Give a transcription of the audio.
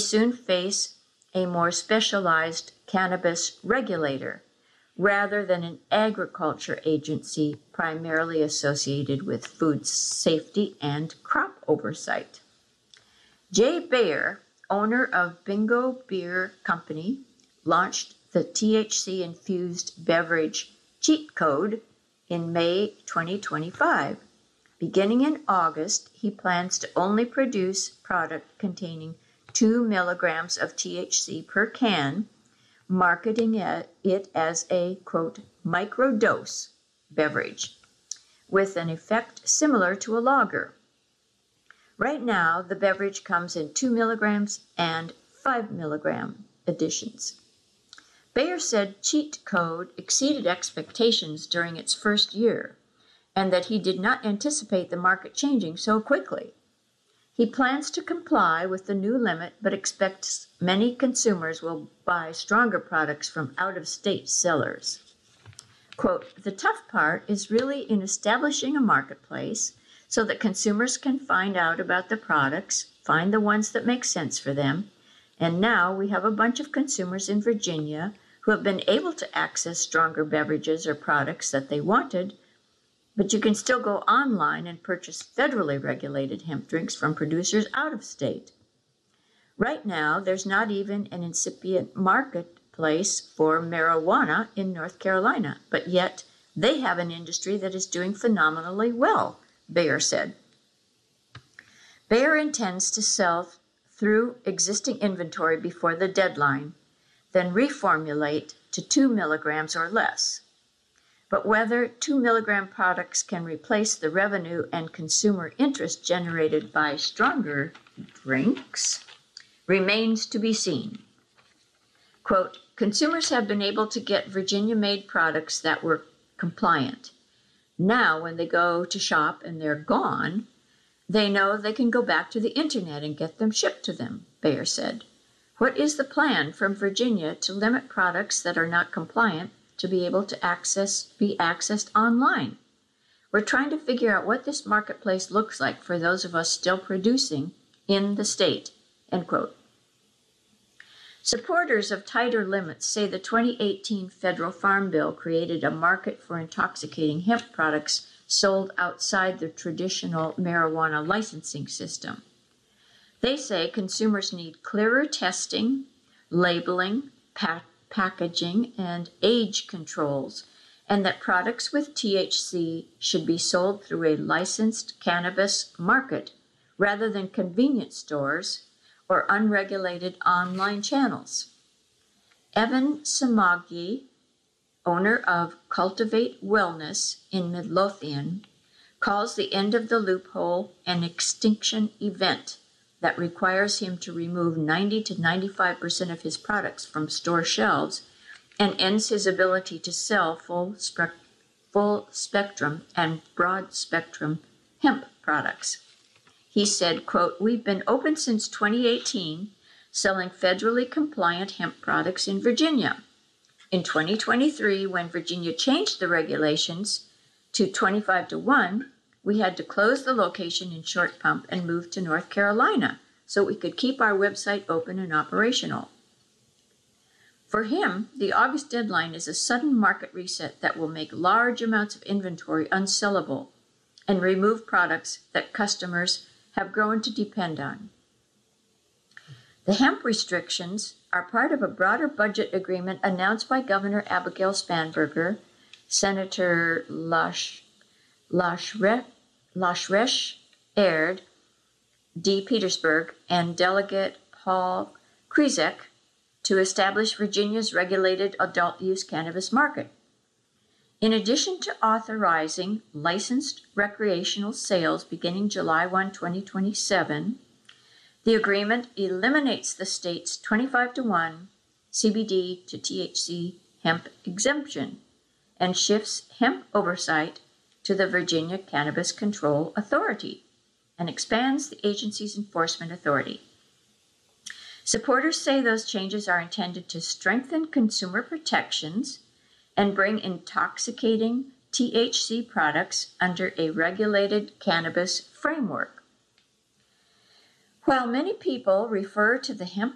soon face a more specialized cannabis regulator rather than an agriculture agency primarily associated with food safety and crop oversight. Jay Baer, owner of Bingo Beer Company, launched the THC-infused beverage cheat code in May 2025. Beginning in August, he plans to only produce product containing 2 milligrams of THC per can, marketing it as a, quote, microdose beverage with an effect similar to a lager. Right now, the beverage comes in 2 milligrams and 5 milligram editions. Baer said Cheat Code exceeded expectations during its first year and that he did not anticipate the market changing so quickly. He plans to comply with the new limit, but expects many consumers will buy stronger products from out-of-state sellers. Quote, the tough part is really in establishing a marketplace so that consumers can find out about the products, find the ones that make sense for them, and now we have a bunch of consumers in Virginia who have been able to access stronger beverages or products that they wanted, but you can still go online and purchase federally regulated hemp drinks from producers out of state. Right now, there's not even an incipient marketplace for marijuana in North Carolina, but yet they have an industry that is doing phenomenally well, Baer said. Baer intends to sell through existing inventory before the deadline, then reformulate to 2 milligrams or less. But whether 2 milligram products can replace the revenue and consumer interest generated by stronger drinks remains to be seen. Quote, consumers have been able to get Virginia-made products that were compliant. Now, when they go to shop and they're gone, they know they can go back to the internet and get them shipped to them, Baer said. What is the plan from Virginia to limit products that are not compliant to be able to be accessed online? We're trying to figure out what this marketplace looks like for those of us still producing in the state, end quote. Supporters of tighter limits say the 2018 federal farm bill created a market for intoxicating hemp products sold outside the traditional marijuana licensing system. They say consumers need clearer testing, labeling, packaging, and age controls, and that products with THC should be sold through a licensed cannabis market rather than convenience stores or unregulated online channels. Evan Samagi, owner of Cultivate Wellness in Midlothian, calls the end of the loophole an extinction event that requires him to remove 90 to 95% of his products from store shelves and ends his ability to sell full spectrum and broad spectrum hemp products. He said, quote, we've been open since 2018, selling federally compliant hemp products in Virginia. In 2023, when Virginia changed the regulations to 25-1, we had to close the location in Short Pump and move to North Carolina so we could keep our website open and operational. For him, the August deadline is a sudden market reset that will make large amounts of inventory unsellable and remove products that customers have grown to depend on. The hemp restrictions are part of a broader budget agreement announced by Governor Abigail Spanberger, Senator Lashresh Aird, D. Petersburg, and Delegate Paul Krizek to establish Virginia's regulated adult-use cannabis market. In addition to authorizing licensed recreational sales beginning July 1, 2027, the agreement eliminates the state's 25-1 CBD to THC hemp exemption and shifts hemp oversight to the Virginia Cannabis Control Authority and expands the agency's enforcement authority. Supporters say those changes are intended to strengthen consumer protections and bring intoxicating THC products under a regulated cannabis framework. While many people refer to the hemp